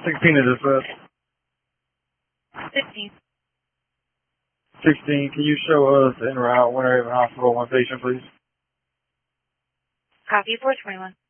16 is this, 16. 16, can you show us en route Winter Haven Hospital, one patient, please? Copy, 421.